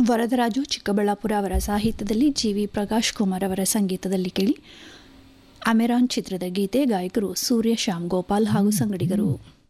ವರದರಾಜು ಚಿಕ್ಕಬಳ್ಳಾಪುರ ಅವರ ಸಾಹಿತ್ಯದಲ್ಲಿ ಜಿ.ವಿ. ಪ್ರಕಾಶ್ ಕುಮಾರ್ ಅವರ ಸಂಗೀತದಲ್ಲಿ ಕೇಳಿ. ಅಮೆರಾನ್ ಚಿತ್ರದ ಗೀತೆ. ಗಾಯಕರು ಸೂರ್ಯ ಶ್ಯಾಮ್ ಗೋಪಾಲ್ ಹಾಗೂ ಸಂಗಡಿಗರು.